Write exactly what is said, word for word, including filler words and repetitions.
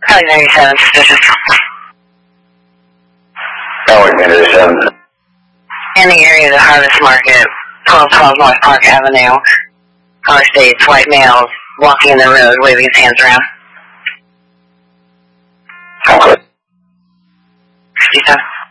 Highway ninety-seven, suspicious. Highway ninety-seven. In the area of the Harvest Market, twelve twelve North Park Avenue. Car states, white males, walking in the road, waving his hands around. Okay. fifty-seven.